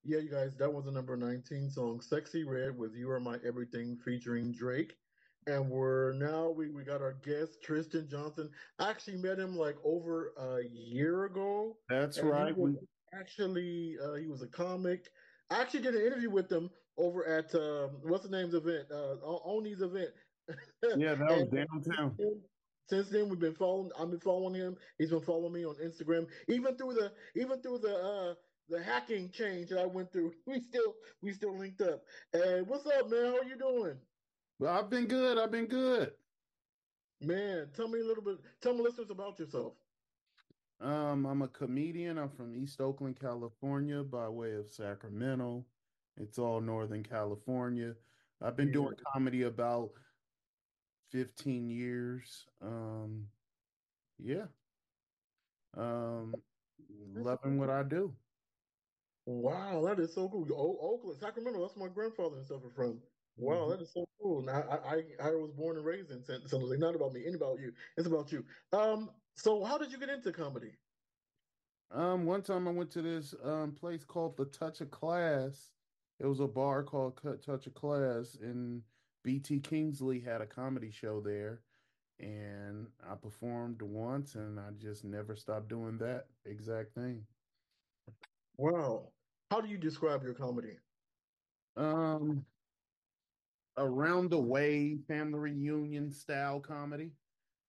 Yeah, you guys, that was the number 19 song, Sexy Red with You Are My Everything featuring Drake. And we got our guest, Tristan Johnson. I actually met him like over a year ago, That's and he right. was actually he was a comic. I actually did an interview with him over at what's the name's event? Oni's event. Yeah, that was And downtown. since then we've been following I've been following him. He's been following me on Instagram. Even through the hacking change that I went through, we still linked up. And what's up, man? How are you doing? But I've been good. I've been good. Man, tell me a little bit, tell my listeners about yourself. I'm a comedian. I'm from East Oakland, California, by way of Sacramento. It's all Northern California. I've been doing Yeah. comedy about 15 years. Yeah. Um, Loving what I do. Wow, that is so cool. Oakland, Sacramento, that's my grandfather and stuff are from. Wow, Mhm. that is so cool. And I was born and raised in San Jose. Not about me, ain't about you. It's about you. So how did you get into comedy? One time I went to this place called The Touch of Class. It was a bar called Touch of Class, and BT Kingsley had a comedy show there. And I performed once, and I just never stopped doing that exact thing. Wow. How do you describe your comedy? Um, Around the way, family reunion style comedy.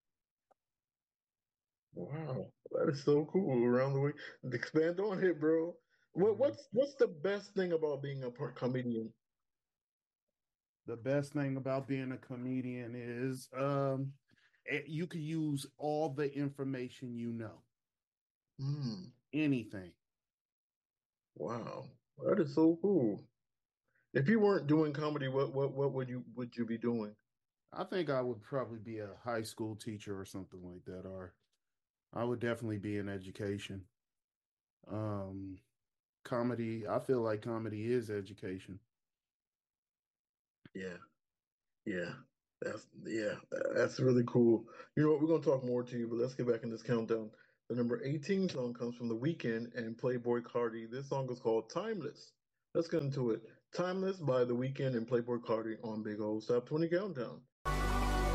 Wow, that is so cool. Around the way, expand on it, bro. What Mhm. what's the best thing about being a comedian? The best thing about being a comedian is you can use all the information you know, Hmm. anything. Wow, that is so cool. If you weren't doing comedy, what would you be doing? I think I would probably be a high school teacher or something like that, or I would definitely be in education. Um, Comedy, I feel like comedy is education. Yeah, yeah, that's really cool. You know what? We're gonna talk more to you, but let's get back in this countdown. The number 18 song comes from The Weeknd and Playboy Cardi. This song is called Timeless. Let's get into it. Timeless by The Weeknd and Playboy Cardi on Big Old Stop 20 Countdown.